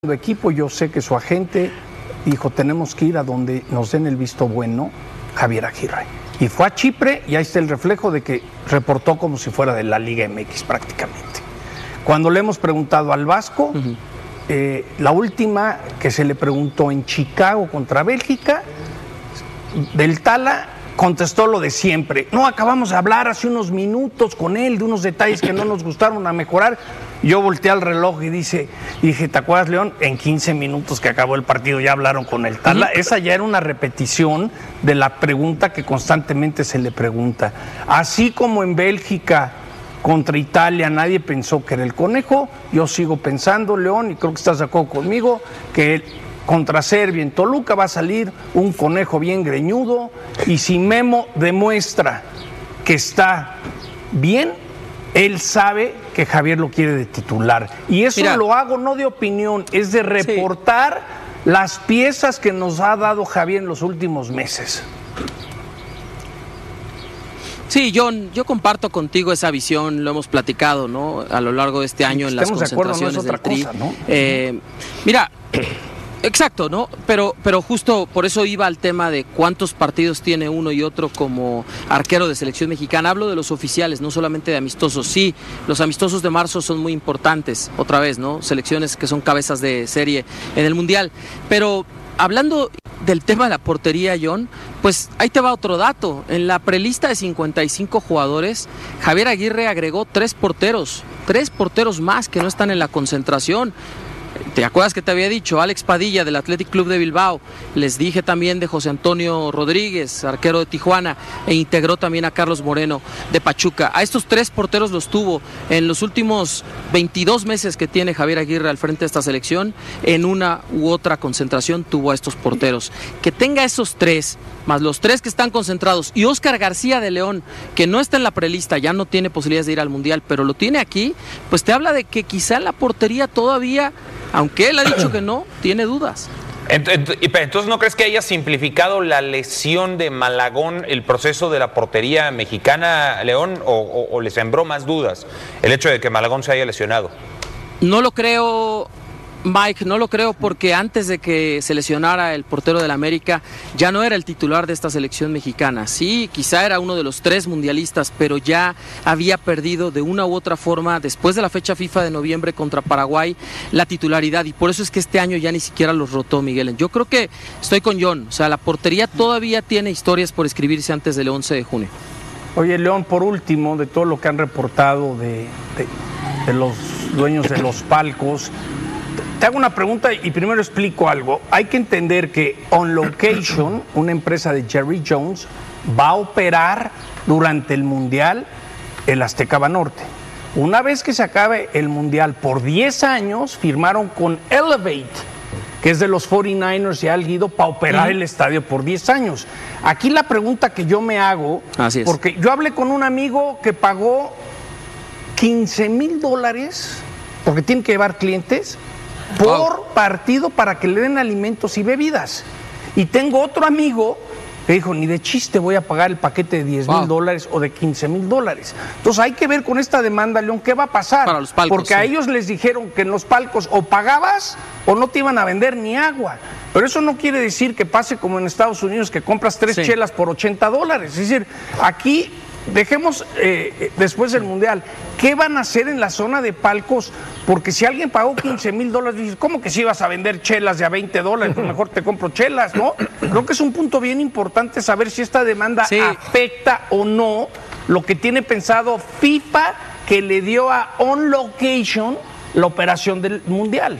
equipo, yo sé que su agente dijo, tenemos que ir a donde nos den el visto bueno, Javier Aguirre. Y fue a Chipre y ahí está el reflejo de que reportó como si fuera de la Liga MX prácticamente. Cuando le hemos preguntado al Vasco, la última que se le preguntó en Chicago contra Bélgica, del Tala contestó lo de siempre. No, acabamos de hablar hace unos minutos con él de unos detalles que no nos gustaron a mejorar. Yo volteé al reloj y dije, ¿te acuerdas, León? En 15 minutos que acabó el partido ya hablaron con el Tala. Esa ya era una repetición de la pregunta que constantemente se le pregunta. Así como en Bélgica contra Italia nadie pensó que era el Conejo, yo sigo pensando, León, y creo que estás de acuerdo conmigo, que contra Serbia en Toluca va a salir un Conejo bien greñudo, y si Memo demuestra que está bien, él sabe que Javier lo quiere de titular. Y eso lo hago no de opinión, es de reportar las piezas que nos ha dado Javier en los últimos meses. Sí, John, yo comparto contigo esa visión, lo hemos platicado, ¿no? A lo largo de este año en las concentraciones del Tri. ¿No? Mira, exacto, ¿no? Pero justo por eso iba al tema de cuántos partidos tiene uno y otro como arquero de selección mexicana. Hablo de los oficiales, no solamente de amistosos. Sí, los amistosos de marzo son muy importantes, otra vez, ¿no? Selecciones que son cabezas de serie en el Mundial. Pero hablando del tema de la portería, John, pues ahí te va otro dato. En la prelista de 55 jugadores, Javier Aguirre agregó 3 porteros más que no están en la concentración. ¿Te acuerdas que te había dicho? Alex Padilla del Athletic Club de Bilbao, les dije también de José Antonio Rodríguez, arquero de Tijuana, e integró también a Carlos Moreno de Pachuca. A estos 3 porteros los tuvo en los últimos 22 meses que tiene Javier Aguirre al frente de esta selección. En una u otra concentración tuvo a estos porteros. Que tenga esos 3, más los 3 que están concentrados, y Óscar García de León, que no está en la prelista, ya no tiene posibilidades de ir al Mundial, pero lo tiene aquí, pues te habla de que quizá en la portería todavía, aunque él ha dicho que no, tiene dudas. Entonces, ¿no crees que haya simplificado la lesión de Malagón el proceso de la portería mexicana, León, o le sembró más dudas el hecho de que Malagón se haya lesionado? No lo creo, Mike, no lo creo, porque antes de que se lesionara el portero del América ya no era el titular de esta selección mexicana. Sí, quizá era uno de los 3 mundialistas, pero ya había perdido de una u otra forma después de la fecha FIFA de noviembre contra Paraguay la titularidad, y por eso es que este año ya ni siquiera los rotó Miguel. Yo creo que estoy con John, o sea, la portería todavía tiene historias por escribirse antes del 11 de junio. Oye, León, por último, de todo lo que han reportado de los dueños de los palcos, te hago una pregunta y primero explico algo. Hay que entender que On Location, una empresa de Jerry Jones, va a operar durante el Mundial el Azteca Banorte. Una vez que se acabe el Mundial, por 10 años firmaron con Elevate, que es de los 49ers y Al Guido, para operar el estadio por 10 años. Aquí la pregunta que yo me hago, porque yo hablé con un amigo que pagó $15,000, porque tiene que llevar clientes, por partido para que le den alimentos y bebidas. Y tengo otro amigo que dijo, ni de chiste voy a pagar el paquete de $10,000 o de $15,000. Entonces hay que ver con esta demanda, León, qué va a pasar. Para los palcos, porque a ellos les dijeron que en los palcos o pagabas o no te iban a vender ni agua. Pero eso no quiere decir que pase como en Estados Unidos, que compras 3 chelas por $80. Es decir, aquí dejemos después del Mundial, ¿qué van a hacer en la zona de palcos? Porque si alguien pagó $15,000, dices, ¿cómo que si ibas a vender chelas de a $20? Pues mejor te compro chelas, ¿no? Creo que es un punto bien importante saber si esta demanda afecta o no lo que tiene pensado FIFA, que le dio a On Location la operación del Mundial.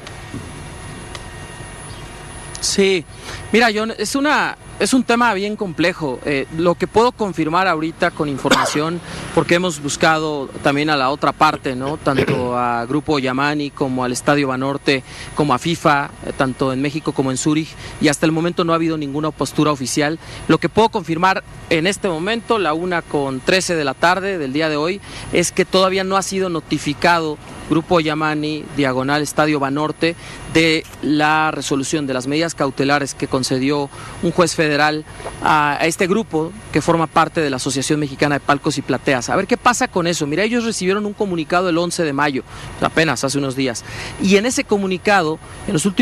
Sí, mira, John, es un tema bien complejo. Lo que puedo confirmar ahorita con información, porque hemos buscado también a la otra parte, ¿no? Tanto a Grupo Yamani como al Estadio Banorte, como a FIFA, tanto en México como en Zúrich, y hasta el momento no ha habido ninguna postura oficial. Lo que puedo confirmar en este momento, la 1:13 de la tarde del día de hoy, es que todavía no ha sido notificado Grupo Yamani, diagonal Estadio Banorte, de la resolución de las medidas cautelares que concedió un juez federal a este grupo que forma parte de la Asociación Mexicana de Palcos y Plateas. A ver qué pasa con eso. Mira, ellos recibieron un comunicado el 11 de mayo, apenas hace unos días, y en ese comunicado, en los últimos